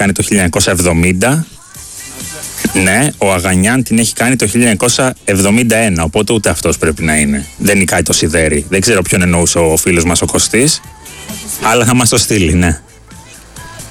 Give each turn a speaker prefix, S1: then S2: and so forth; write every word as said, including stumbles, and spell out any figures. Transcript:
S1: κάνει το χίλια εννιακόσια εβδομήντα. Ναι, ο Αγανιάν την έχει κάνει το χίλια εννιακόσια εβδομήντα ένα, οπότε ούτε αυτός πρέπει να είναι. Δεν νικάει το σιδέρι. Δεν ξέρω ποιον εννοούσε ο φίλος μας ο Κωστής, αλλά θα μας το στείλει, ναι.